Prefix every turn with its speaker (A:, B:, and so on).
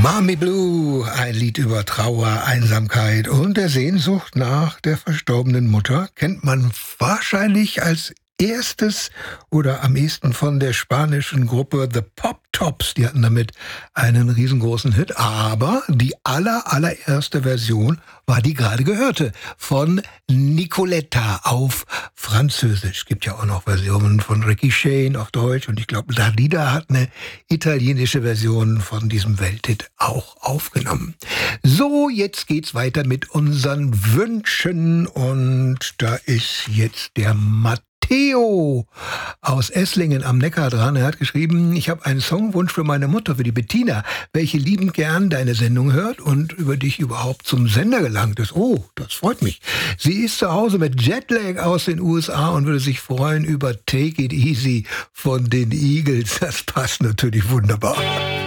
A: Mami Blue, ein Lied über Trauer, Einsamkeit und der Sehnsucht nach der verstorbenen Mutter, kennt man wahrscheinlich als erstes oder am ehesten von der spanischen Gruppe The Pop Tops. Die hatten damit einen riesengroßen Hit, aber die allererste Version war die gerade gehörte von Nicoletta auf Französisch. Gibt ja auch noch Versionen von Ricky Shane auf Deutsch und ich glaube, Dalida hat eine italienische Version von diesem Welthit auch aufgenommen. So, jetzt geht's weiter mit unseren Wünschen und da ist jetzt der Matteo aus Esslingen am Neckar dran. Er hat geschrieben, ich habe einen Songwunsch für meine Mutter, für die Bettina, welche liebend gern deine Sendung hört und über dich überhaupt zum Sender gelangt ist. Oh, das freut mich. Sie ist zu Hause mit Jetlag aus den USA und würde sich freuen über Take It Easy von den Eagles. Das passt natürlich wunderbar.